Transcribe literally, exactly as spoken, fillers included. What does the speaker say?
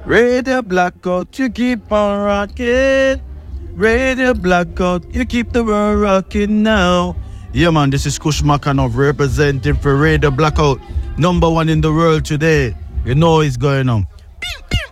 Radio Blackout, you keep on rocking. Radio Blackout, you keep the world rocking now. Yeah, man, this is Kush Makanov representing for Radio Blackout, number one in the world today. You know what's going on. Pew, pew.